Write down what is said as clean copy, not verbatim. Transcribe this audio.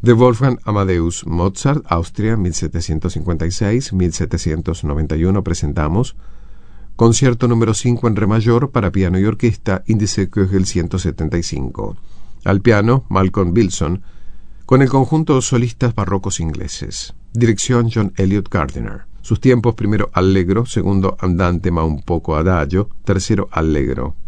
de Wolfgang Amadeus Mozart, Austria, 1756-1791, presentamos Concierto número 5 en re mayor para piano y orquesta, índice Köchel 175. Al piano, Malcolm Wilson, con el conjunto Solistas Barrocos Ingleses. Dirección John Eliot Gardiner. Sus tiempos: primero allegro, segundo andante ma un poco adagio, tercero allegro.